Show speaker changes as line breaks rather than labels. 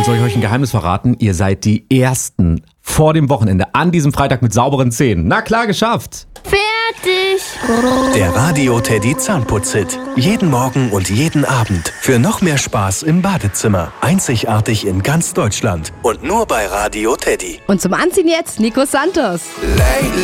soll ich euch ein Geheimnis verraten? Ihr seid die Ersten vor dem Wochenende an diesem Freitag mit sauberen Zähnen. Na klar, geschafft.
Fertig.
Der Radio Teddy Zahnputz-Hit. Jeden Morgen und jeden Abend. Für noch mehr Spaß im Badezimmer. Einzigartig in ganz Deutschland. Und nur bei Radio Teddy.
Und zum Anziehen jetzt Nico Santos.
Lately